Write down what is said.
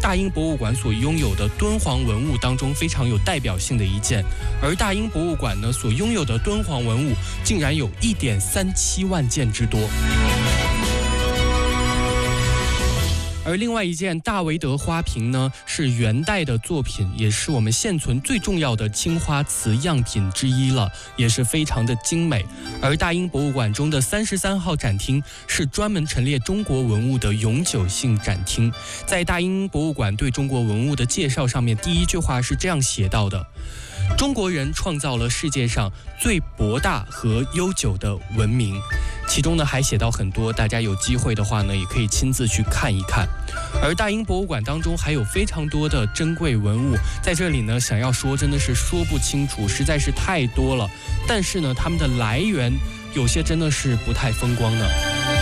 大英博物馆所拥有的敦煌文物当中非常有代表性的一件，而大英博物馆呢所拥有的敦煌文物竟然有1.37万件之多。而另外一件大维德花瓶呢，是元代的作品，也是我们现存最重要的青花瓷样品之一了，也是非常的精美。而大英博物馆中的33号展厅是专门陈列中国文物的永久性展厅。在大英博物馆对中国文物的介绍上面，第一句话是这样写到的：中国人创造了世界上最博大和悠久的文明。其中呢还写到很多，大家有机会的话呢也可以亲自去看一看。而大英博物馆当中还有非常多的珍贵文物，在这里呢想要说真的是说不清楚，实在是太多了。但是呢它们的来源有些真的是不太风光的。